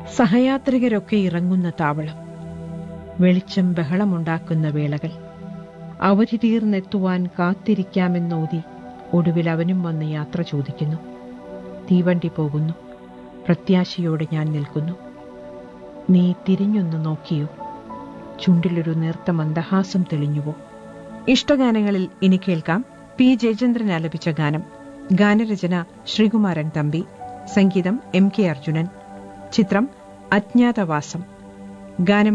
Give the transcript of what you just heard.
സഹയാത്രികരൊക്കെ ഇറങ്ങുന്ന താവളം, വെളിച്ചം ബഹളമുണ്ടാക്കുന്ന വേളകൾ, അവധി തീർന്നെത്തുവാൻ കാത്തിരിക്കാമെന്നോതി ഒടുവിൽ അവനും വന്ന് യാത്ര ചോദിക്കുന്നു. തീവണ്ടി പോകുന്നു. പ്രത്യാശയോടെ ഞാൻ നിൽക്കുന്നു. നീ തിരിഞ്ഞൊന്ന് നോക്കിയോ? ചുണ്ടിലൊരു നേർത്ത മന്ദഹാസം തെളിഞ്ഞുവോ? ഇഷ്ടഗാനങ്ങളിൽ ഇനി കേൾക്കാം പി ജയചന്ദ്രൻ ആലപിച്ച ഗാനം. ഗാനരചന ശ്രീകുമാരൻ തമ്പി, സംഗീതം എം കെ അർജുനൻ. ചിത്രം അജ്ഞാതവാസം. ഗാനം